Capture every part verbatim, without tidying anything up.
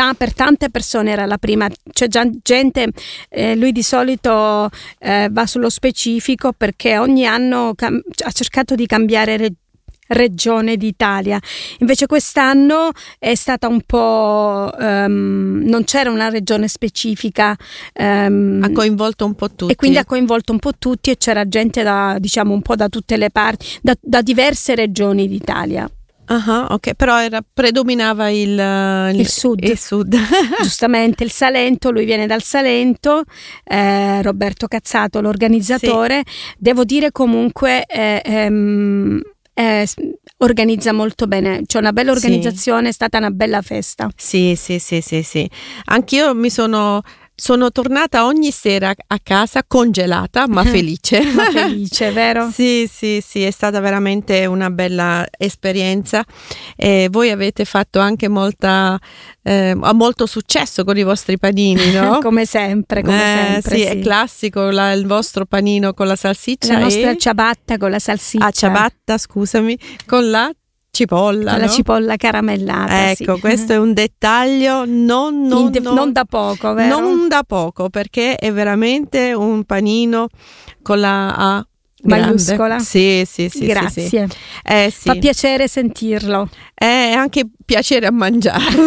ta- per tante persone era la prima. C'è già gente, eh, lui di solito eh, va sullo specifico perché ogni anno cam- ha cercato di cambiare re- regione d'Italia, invece quest'anno è stata un po' um, non c'era una regione specifica, um, ha coinvolto un po' tutti e quindi ha coinvolto un po' tutti e c'era gente da, diciamo, un po' da tutte le parti, da, da diverse regioni d'Italia. Uh-huh, ok, però era, predominava il, il, il sud, il sud. Giustamente il Salento, lui viene dal Salento, eh, Roberto Cazzato l'organizzatore, sì. Devo dire comunque eh, ehm, Eh, organizza molto bene, c'è una bella organizzazione, sì. È stata una bella festa. Sì, sì, sì, sì, sì. Anch'io mi sono sono tornata ogni sera a casa congelata, ma felice. Ma felice, vero? Sì, sì, sì, è stata veramente una bella esperienza. E voi avete fatto anche molta eh, molto successo con i vostri panini, no? Come sempre, come eh, sempre. Sì, sì, è classico la, il vostro panino con la salsiccia. La nostra e... ciabatta con la salsiccia. Ah, ciabatta, scusami, con la cipolla, con no? la cipolla caramellata. Ecco, sì. Questo è un dettaglio non, non, de- non, non da poco, vero? Non da poco, perché è veramente un panino con la A maiuscola. Sì, sì, sì. Grazie. Sì, sì. Eh, sì. Fa piacere sentirlo. È anche piacere a mangiarlo.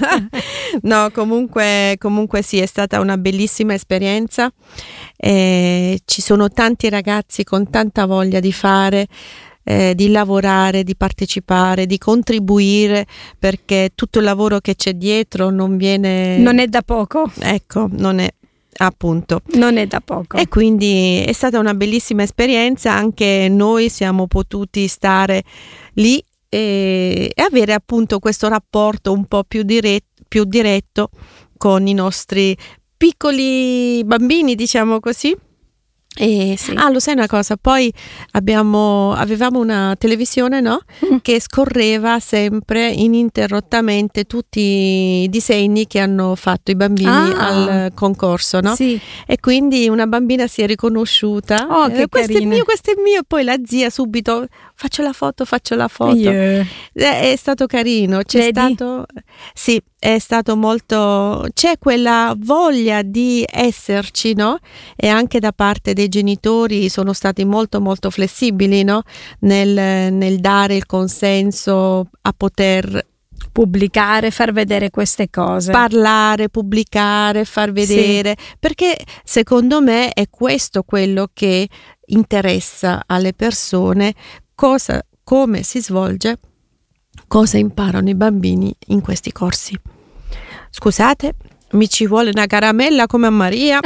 No, comunque, comunque sì, è stata una bellissima esperienza. Eh, ci sono tanti ragazzi con tanta voglia di fare. Eh, di lavorare, di partecipare, di contribuire, perché tutto il lavoro che c'è dietro non viene... Non è da poco. Ecco, non è appunto. Non è da poco. E quindi è stata una bellissima esperienza, anche noi siamo potuti stare lì e, e avere appunto questo rapporto un po' più diretto, più diretto con i nostri piccoli bambini, diciamo così. E, sì. Ah, lo sai una cosa, poi abbiamo, avevamo una televisione, no? Mm. Che scorreva sempre ininterrottamente tutti i disegni che hanno fatto i bambini ah. al concorso, no? Sì. E quindi una bambina si è riconosciuta. Oh, che eh, questo carina. è mio, questo è mio. E poi la zia subito, faccio la foto, faccio la foto. Yeah. È, è stato carino, c'è Vedi? stato... Sì, è stato molto... C'è quella voglia di esserci, no? E anche da parte dei genitori sono stati molto molto flessibili, no? Nel, nel dare il consenso a poter pubblicare, far vedere queste cose, parlare, pubblicare, far vedere, sì. Perché secondo me è questo quello che interessa alle persone, cosa, come si svolge, cosa imparano i bambini in questi corsi. Scusate, mi ci vuole una caramella come a Maria.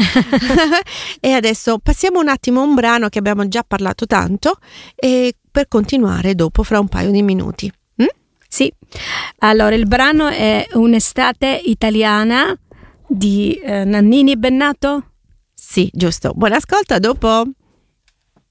E adesso passiamo un attimo a un brano che abbiamo già parlato tanto e per continuare dopo fra un paio di minuti. Mm? Sì, allora il brano è Un'estate italiana di eh, Nannini Bennato? Sì, giusto. Buon ascolto, a dopo.